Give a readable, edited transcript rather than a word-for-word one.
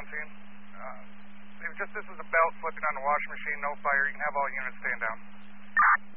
on scene. If just this is a belt flipping on the washing machine, no fire, you can have all units stand down.